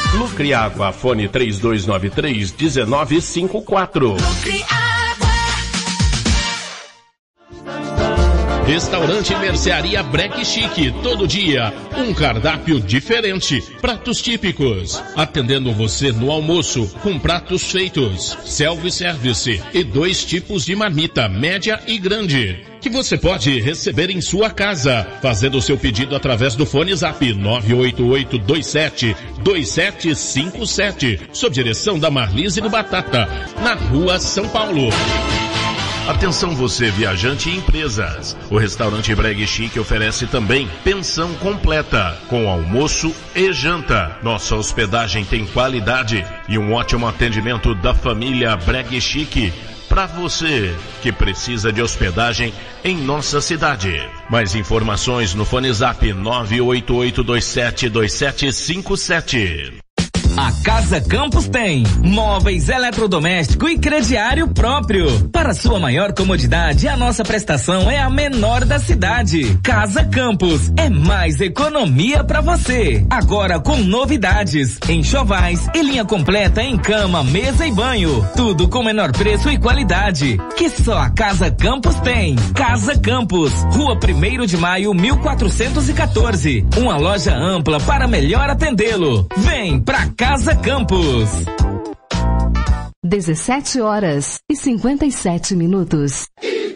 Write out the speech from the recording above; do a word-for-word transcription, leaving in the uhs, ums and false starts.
Lucre Água, fone três dois nove três, um nove cinco quatro. Lucre Água. Restaurante Mercearia Breque Chique, todo dia, um cardápio diferente, pratos típicos, atendendo você no almoço, com pratos feitos, self-service e dois tipos de marmita, média e grande, que você pode receber em sua casa, fazendo o seu pedido através do fone Zap nove oito oito dois sete dois sete cinco sete, sob direção da Marlise do Batata, na Rua São Paulo. Atenção você, viajante e empresas. O restaurante Bregue Chique oferece também pensão completa, com almoço e janta. Nossa hospedagem tem qualidade e um ótimo atendimento da família Bregue Chique. Para você que precisa de hospedagem em nossa cidade. Mais informações no fone Zap nove oito oito dois sete dois sete cinco sete. A Casa Campos tem móveis, eletrodoméstico e crediário próprio. Para sua maior comodidade, a nossa prestação é a menor da cidade. Casa Campos é mais economia para você. Agora com novidades, enxovais e linha completa em cama, mesa e banho. Tudo com menor preço e qualidade, que só a Casa Campos tem. Casa Campos, Rua primeiro de maio, mil quatrocentos e quatorze. Uma loja ampla para melhor atendê-lo. Vem pra Casa Campos. dezessete horas e cinquenta e sete minutos.